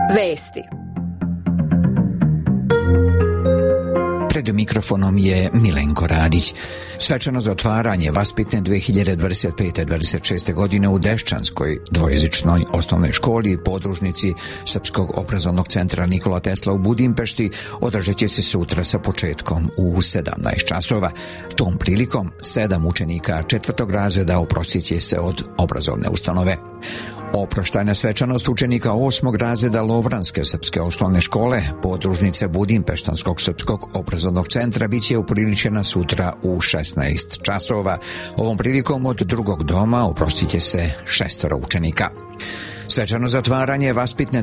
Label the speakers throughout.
Speaker 1: Vesti.
Speaker 2: Pred mikrofonom je Milenko Radić. Svečano za otvaranje vaspitne 2025-26. godine u Dešćanskoj dvojezičnoj osnovnoj školi i podružnici Srpskog obrazovnog centra Nikola Tesla u Budimpešti održat će se sutra sa početkom u 17 časova. Tom prilikom 7 učenika 4. razreda oprostit će se od obrazovne ustanove. Oproštajna svečanost učenika 8. razreda Lovranske srpske osnovne škole, podružnice Budimpeštanskog srpskog obrazovnog centra, bit će upriličena sutra u 16 časova. Ovom prilikom od drugog doma oprostit će se 6 učenika. Svečano zatvaranje vaspitne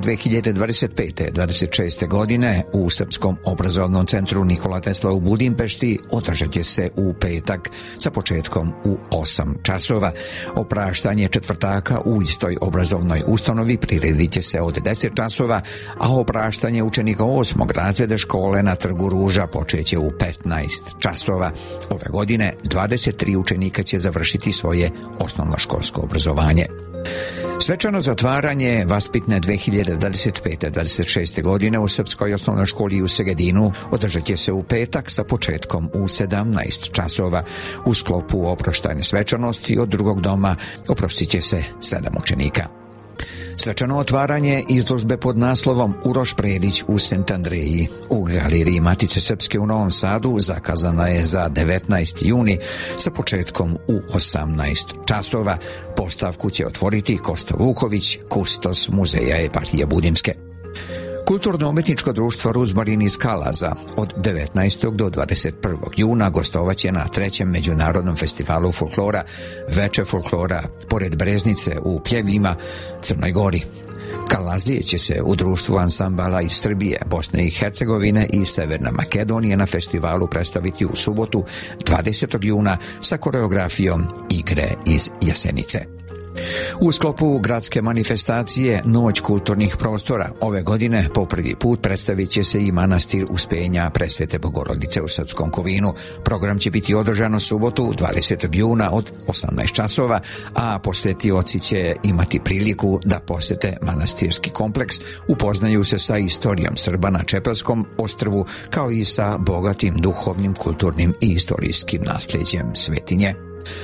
Speaker 2: 2025-26. godine u Srpskom obrazovnom centru Nikola Tesla u Budimpešti održat će se u petak sa početkom u 8 časova. Opraštanje četvrtaka u istoj obrazovnoj ustanovi priredit će se od 10 časova, a opraštanje učenika 8. razreda škole na Trgu Ruža počeće u 15 časova. Ove godine 23 učenika će završiti svoje osnovnoškolsko obrazovanje. Svečano zatvaranje vaspitne 2025-26. godine u Srpskoj osnovnoj školi u Segedinu održat će se u petak sa početkom u 17 časova. U sklopu oproštajne svečanosti od drugog doma oprostit će se 7 učenika. Svečano otvaranje izložbe pod naslovom Uroš Predić u St. Andreji u Galeriji Matice Srpske u Novom Sadu zakazana je za 19. juni sa početkom u 18 časova. Postavku će otvoriti Kosta Vuković, kustos Muzeja eparhije Budimske. Kulturno-umetničko društvo Ruzmarin iz Kalaza od 19. do 21. juna gostovaće na 3. međunarodnom festivalu folklora Veče folklora pored Breznice u Pljevljima, Crnoj Gori. Kalazlije će se u društvu ansambala iz Srbije, Bosne i Hercegovine i Severne Makedonije na festivalu predstaviti u subotu 20. juna sa koreografijom Igre iz Jasenice. U sklopu gradske manifestacije Noć kulturnih prostora ove godine po prvi put predstavit će se i manastir Uspenja Presvete Bogorodice u Srpskom Kovinu. Program će biti održan u subotu 20. juna od 18 časova, a posetioci će imati priliku da posete manastirski kompleks, upoznaju se sa istorijom Srba na Čepelskom ostrvu, kao i sa bogatim duhovnim, kulturnim i istorijskim nasljeđem svetinje.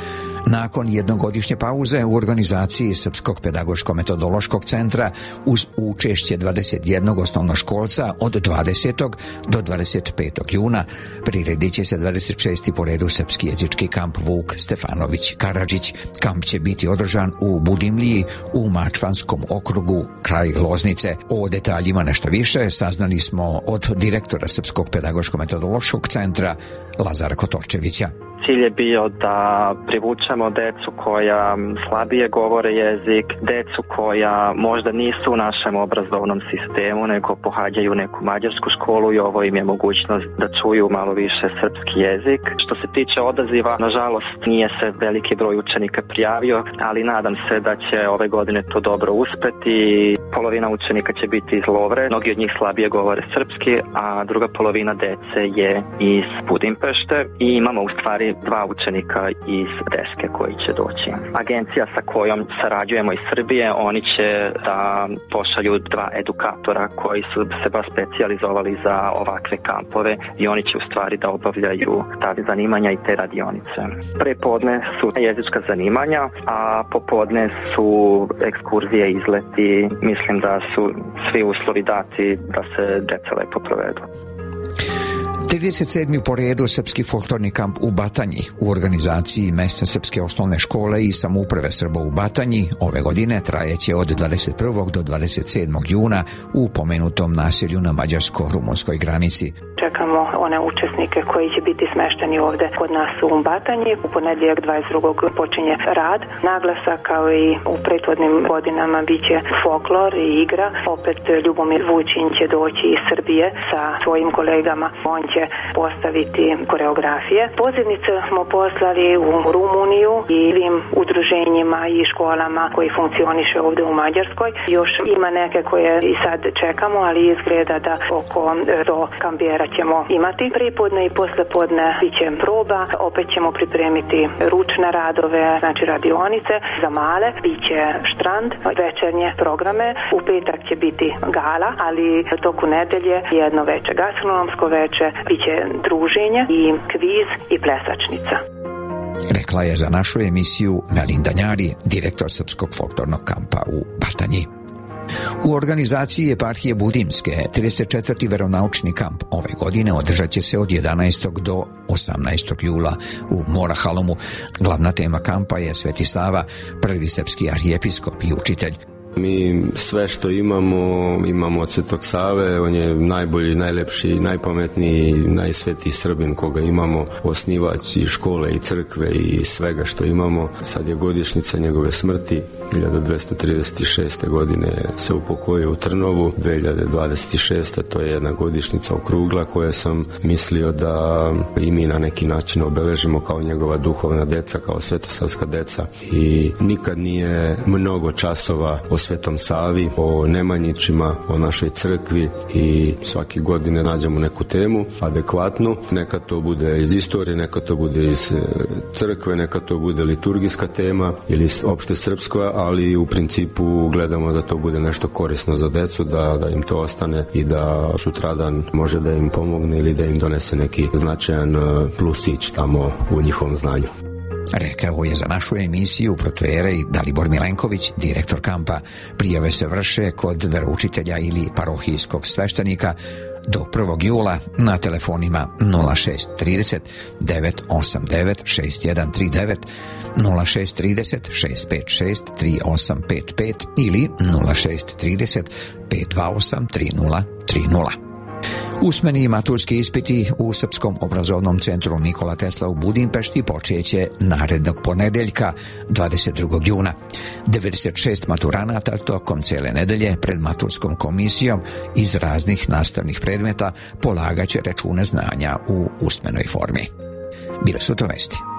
Speaker 2: Nakon jednogodišnje pauze u organizaciji Srpskog pedagoško-metodološkog centra uz učešće 21 osnovnoškolca od 20. do 25. juna priredit će se 26. po redu srpski jezički kamp Vuk Stefanović Karadžić. Kamp će biti održan u Budimliji u Mačvanskom okrugu kraj Loznice. O detaljima nešto više saznali smo od direktora Srpskog pedagoško-metodološkog centra Lazara Kotorčevića.
Speaker 3: Cilj je bio da privučemo decu koja slabije govore jezik, decu koja možda nisu u našem obrazovnom sistemu, nego pohađaju neku mađarsku školu i ovo im je mogućnost da čuju malo više srpski jezik. Što se tiče odaziva, nažalost nije se veliki broj učenika prijavio, ali nadam se da će ove godine to dobro uspeti. Polovina učenika će biti iz Lovre, mnogi od njih slabije govore srpski, a druga polovina dece je iz Budimpešte i imamo u stvari 2 učenika iz Deske koji će doći. Agencija sa kojom sarađujemo iz Srbije, oni će da pošalju 2 edukatora koji su se baš specijalizovali za ovakve kampove i oni će u stvari da obavljaju ta zanimanja i te radionice. Prepodne su jezička zanimanja, a popodne su ekskurzije, izleti. Mislim da su svi uslovi dati da se deca lepo provedu.
Speaker 2: 37. po redu Srpski folklorni kamp u Batanji u organizaciji mesne srpske osnovne škole i samouprave Srba u Batanji ove godine trajeće od 21. do 27. juna u pomenutom naselju na mađarsko-rumunskoj granici.
Speaker 4: Čekamo one učesnike koji će biti smešteni ovde kod nas u Batanji. U ponedjeljak 22. počinje rad. Naglasak kao i u prethodnim godinama biće folklor i igra. Opet Ljubomir Vućin će doći iz Srbije sa svojim kolegama. On će će postaviti koreografije. Pozivnice smo poslali u Rumuniju i svim udruženjima i školama koji funkcioniše ovdje u Mađarskoj. Još ima neke koje i sad čekamo, ali izgleda da oko 100 kampera ćemo imati. Pripodne i poslepodne bit će proba, opet ćemo pripremiti ručne radove, znači radionice za male, bit će štrand, večernje programe, u petak će biti gala, ali toku nedelje jedno veče gastronomsko veče, bit će druženje i kviz i plesačnica.
Speaker 2: Rekla je za našu emisiju Melinda Njari, direktor Srpskog folklornog kampa u Batanji. U organizaciji eparhije Budimske 34. veronaučni kamp ove godine održat će se od 11. do 18. jula u Morahalomu. Glavna tema kampa je Sveti Sava, prvi srpski arhijepiskop i učitelj.
Speaker 1: Mi sve što imamo od Svetog Save, on je najbolji, najlepši, najpametniji, najsvetiji Srbin koga imamo, osnivač i škole i crkve i svega što imamo. Sad je godišnjica njegove smrti, 1236. godine se upokojio u Trnovu, 2026. to je jedna godišnjica okrugla koja sam mislio da i mi na neki način obeležimo kao njegova duhovna deca, kao svetosavska deca. I nikad nije mnogo časova o Svetom Savi, o Nemanjićima, o našoj crkvi i svake godine nađemo neku temu adekvatnu. Neka to bude iz istorije, neka to bude iz crkve, neka to bude liturgijska tema ili opšte srpska, ali u principu gledamo da to bude nešto korisno za decu, da im to ostane i da sutradan može da im pomogne ili da im donese neki značajan plusić tamo u njihovom znanju.
Speaker 2: Rekao je za našu emisiju protoijerej Dalibor Milenković, direktor kampa. Prijave se vrše kod veroučitelja ili parohijskog sveštenika do 1. jula na telefonima 0630 989 6139, 0630 656 3855 ili 0630 528 3030. Usmeni maturski ispiti u Srpskom obrazovnom centru Nikola Tesla u Budimpešti počeće narednog ponedeljka 22. juna. 96 maturanata tokom cijele nedelje pred maturskom komisijom iz raznih nastavnih predmeta polagaće račune znanja u usmenoj formi. Bile su to vesti.